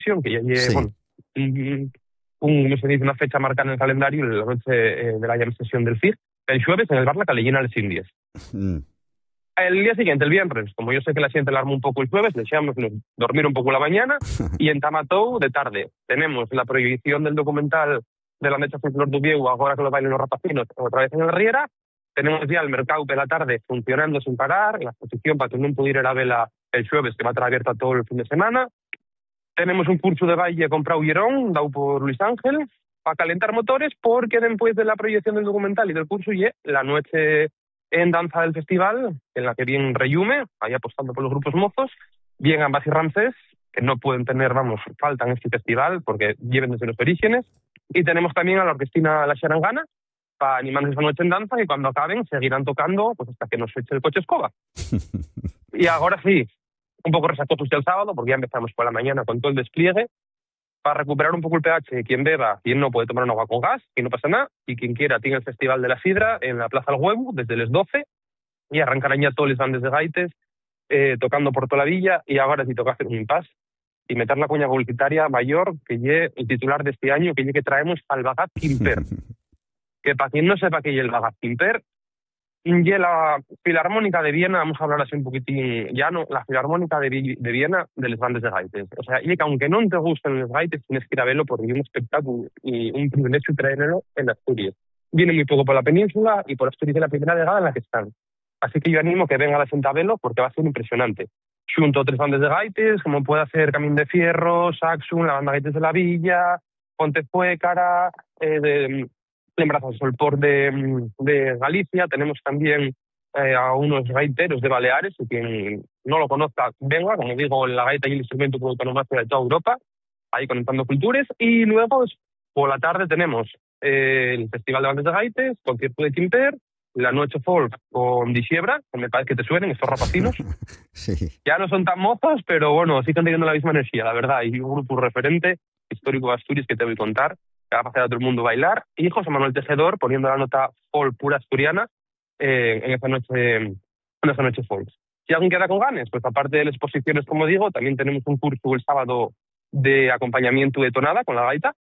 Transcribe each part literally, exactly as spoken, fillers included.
que ya lleve, Sí. bueno, un, un, ¿cómo se dice? Una fecha marcada en el calendario, la noche eh, de la jam sesión del F I R, el jueves en el bar La Calellina a las Indias. Mm. El día siguiente, el viernes, como yo sé que la gente alarma un poco el jueves, le echamos dormir un poco la mañana, y en Tamatou, de tarde, tenemos la prohibición del documental de la Mecha Folklor du Vieu, ahora que lo bailen los rapacinos, otra vez en el Riera. Tenemos ya el mercado de la tarde funcionando sin parar, la exposición para que no pudiera ir a vela el jueves, que va a estar abierta todo el fin de semana. Tenemos un curso de baile comprado Hierón, dado por Luis Ángel, para calentar motores, porque después de la proyección del documental y del curso, y la noche en danza del festival, en la que viene Reyume, ahí apostando por los grupos mozos, bien Ambas y Ramsés, que no pueden tener, vamos, falta en este festival, porque lleven desde los orígenes, y tenemos también a la orquestina La Charangana, para animarnos esa noche en danza, y cuando acaben seguirán tocando pues hasta que nos eche el coche escoba. Y ahora sí, un poco resacosos del sábado, porque ya empezamos por la mañana con todo el despliegue, para recuperar un poco el pH. Quien beba, quien no puede tomar un agua con gas, y no pasa nada, y quien quiera tiene el Festival de la Sidra en la Plaza del Huevo desde las doce, y arrancarán ya todos los bandes de gaites, eh, tocando por toda la villa, y ahora sí toca hacer un impasse y meter la cuña publicitaria mayor, que lle el titular de este año, que lle que traemos al Bagat Quimper. Que para quien no sepa que lle el Bagat Quimper, lle la Filarmónica de Viena, vamos a hablar así un poquitín llano, la Filarmónica de, Vi de Viena de los bandes de gaites. O sea, y que aunque no te gusten los gaites, tienes que ir a verlo porque es un espectáculo y un privilegio traerlo en Asturias. Viene muy poco por la península y por Asturias es la primera vegada en la que están. Así que yo animo que venga a la gente a verlo porque va a ser impresionante. Junto a tres bandes de gaites, como puede hacer Camín de Fierro, Saxum, la banda Gaites de la Villa, Ponte Fuécara, eh, de Lembrazas Solpor de, de Galicia. Tenemos también eh, a unos gaiteros de Baleares, y quien no lo conozca, venga, como digo, la gaita y el instrumento por autonomía de toda Europa, ahí conectando culturas. Y luego, por la tarde, tenemos eh, el Festival de Bandes de Gaites, concierto de Quimper, la noche folk con Disiebra, que me parece que te suenen, estos rapacinos. Sí. Ya no son tan mozos, pero bueno, sí están teniendo la misma energía, la verdad. Y un grupo referente histórico de Asturias que te voy a contar, que va a hacer a todo el mundo bailar. Y José Manuel Tejedor poniendo la nota folk pura asturiana eh, en esa noche en esa noche folk. Si alguien queda con ganas, pues aparte de las exposiciones, como digo, también tenemos un curso el sábado de acompañamiento de tonada con la gaita.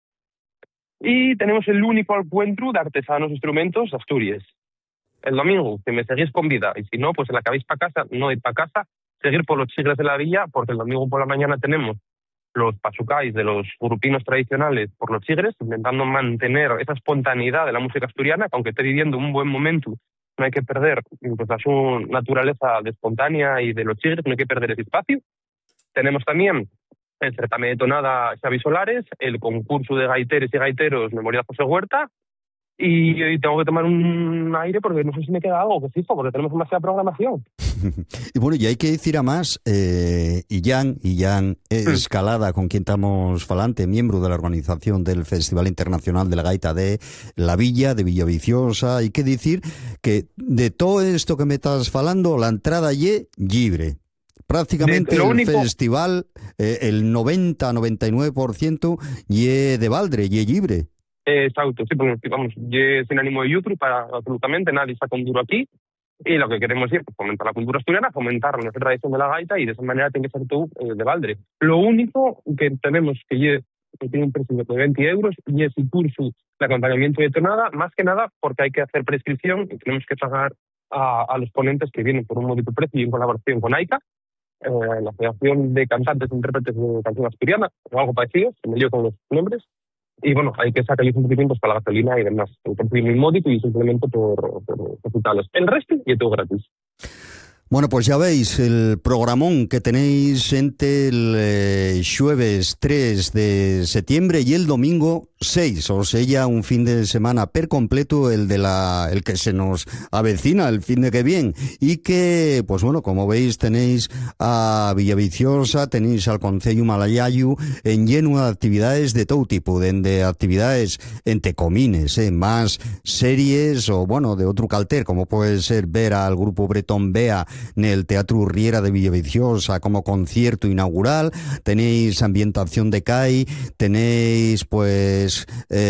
Y tenemos el único encuentro de artesanos instrumentos de Asturias. El domingo, que me seguís con vida, y si no, pues se la acabéis para casa, no ir para casa, seguir por los chigres de la villa, porque el domingo por la mañana tenemos los pasucais de los grupinos tradicionales por los chigres, intentando mantener esa espontaneidad de la música asturiana, que aunque esté viviendo un buen momento, no hay que perder pues, la su naturaleza de espontánea y de los chigres, no hay que perder ese espacio. Tenemos también el certamen de tonada Xavi Solares, el concurso de gaiteres y gaiteros Memorial José Huerta. Y, y tengo que tomar un aire porque no sé si me queda algo, que fijo, porque tenemos demasiada programación. Y bueno, y hay que decir a más, eh, Illán, Illán Escalada, con quien estamos falante, miembro de la organización del Festival Internacional de la Gaita de la Villa, de Villaviciosa. Hay que decir que de todo esto que me estás falando, la entrada ye libre. Prácticamente el único... festival, eh, el noventa a noventa y nueve por ciento ye de Valdre, ye libre. Exacto, sí, porque vamos, yo sin ánimo de lucro para absolutamente nadie saca un duro aquí, y lo que queremos es pues, fomentar la cultura asturiana, fomentar nuestra tradición de la gaita, y de esa manera tiene que ser todo eh, de Valdre. Lo único que tenemos que, ye, que tiene un precio de veinte euros y es el curso de acompañamiento de tonada, más que nada porque hay que hacer prescripción y tenemos que pagar a, a los ponentes que vienen por un módico precio y en colaboración con AICA, eh, la Asociación de Cantantes e Intérpretes de Canción Asturiana, o algo parecido, se me dio con los nombres. Y bueno, hay que sacar un poquito para la gasolina y demás. El precio muy módico y simplemente por, por, por citarlos. El resto y todo gratis. Bueno, pues ya veis el programón que tenéis entre el eh, jueves tres de septiembre y el domingo seis, o sea, un fin de semana per completo, el de la el que se nos avecina, el fin de que viene, y que, pues bueno, como veis, tenéis a Villaviciosa, tenéis al Concello Malayayu en lleno de actividades de todo tipo, de, de actividades entre comines, eh, más series o, bueno, de otro calter, como puede ser ver al grupo Bretón Bea en el Teatro Riera de Villaviciosa como concierto inaugural, tenéis ambientación de C A I, tenéis pues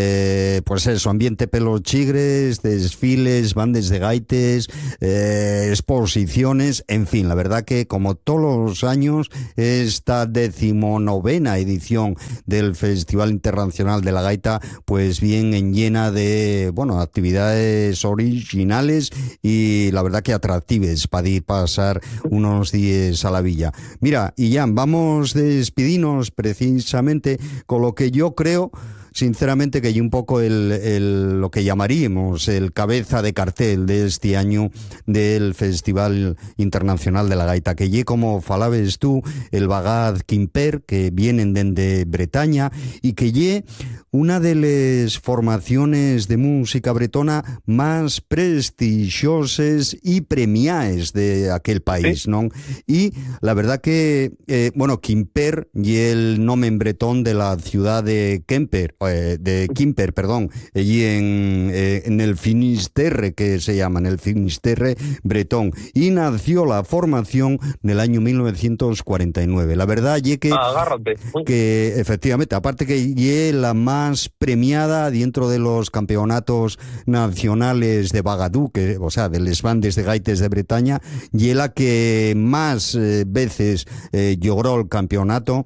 eh, pues eso, ambiente pelos chigres, desfiles, bandes de gaites, eh, exposiciones, en fin, la verdad que como todos los años esta decimonovena edición del Festival Internacional de la Gaita pues bien en llena de bueno actividades originales y la verdad que atractives para ir pasar unos días a la villa. Mira, y ya vamos a despedirnos precisamente con lo que yo creo sinceramente que hay un poco el, el, lo que llamaríamos el cabeza de cartel de este año del Festival Internacional de la Gaita, que lle, como falabes tú, el Bagaz Quimper, que vienen desde Bretaña, y que lle una de las formaciones de música bretona más prestigiosas y premiadas de aquel país, ¿no? Y la verdad que, eh, bueno, Quimper y el nombre en bretón de la ciudad de Kemper, de Quimper, perdón, allí en, eh, en el Finisterre, que se llama, en el Finisterre bretón, y nació la formación en el año mil novecientos cuarenta y nueve. La verdad, ye que, ah, que efectivamente, aparte que ye la más premiada dentro de los campeonatos nacionales de Bagadú, que, o sea, de les bandes de gaites de Bretaña, ye la que más eh, veces eh, logró el campeonato.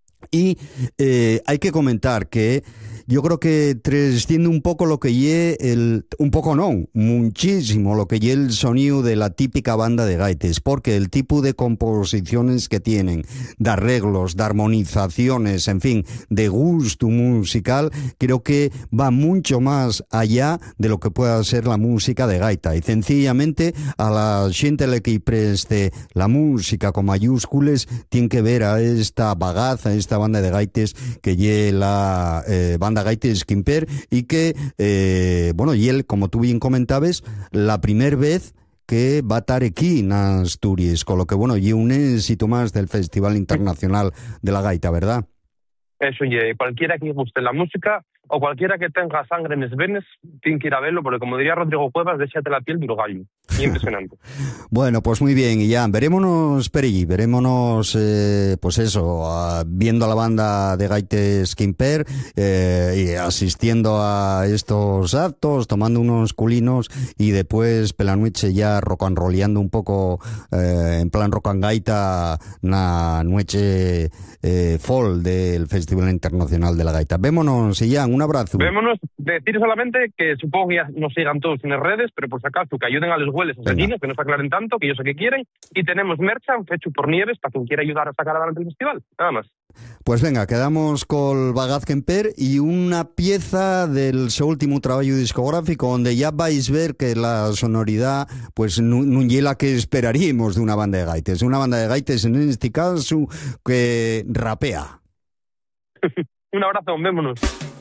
Y eh, hay que comentar que yo creo que trasciende un poco lo que lle el, un poco no, muchísimo lo que lle el sonido de la típica banda de gaites, porque el tipo de composiciones que tienen, de arreglos, de armonizaciones, en fin, de gusto musical, creo que va mucho más allá de lo que pueda ser la música de gaita. Y sencillamente a la gente le que preste la música con mayúsculas tiene que ver a esta bagaza, a esta banda de gaites que lle la eh, banda Gaites Quimper, y que, eh, bueno, y él, como tú bien comentabas, la primera vez que va a estar aquí en Asturias, con lo que, bueno, y un éxito más del Festival Internacional de la Gaita, ¿verdad? Eso, y cualquiera que guste la música o cualquiera que tenga sangre en las venas tiene que ir a verlo, porque como diría Rodrigo Cuevas, déjate la piel de uruguayo. Y impresionante. Bueno, pues muy bien, y ya verémonos por allí, verémonos, eh, pues eso, uh, viendo a la banda de gaites Quimper, eh, y asistiendo a estos actos, tomando unos culinos, y después por la noche ya rock and rolleando un poco, eh, en plan rock and gaita, na noche eh, fall del Festival Internacional de la Gaita. Vémonos, y ya, un abrazo. Vémonos, decir solamente que supongo que ya nos sigan todos en las redes, pero por si acaso que ayuden a los hueles asesinos, que no se aclaren tanto, que yo sé que quieren, y tenemos merchan fecho por Nieves para quien quiera ayudar a sacar adelante el festival, nada más. Pues venga, quedamos con Bagaz Quimper y una pieza del su último trabajo discográfico, donde ya vais a ver que la sonoridad pues no, no es la que esperaríamos de una banda de gaites, una banda de gaites en este caso que rapea. Un abrazo, vémonos.